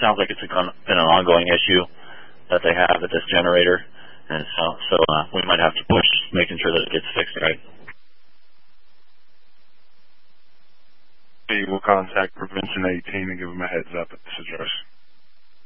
sounds like it's been an ongoing issue that they have at this generator, and so we might have to push making sure that it gets fixed right. We will contact Prevention 18 and give them a heads up at this address.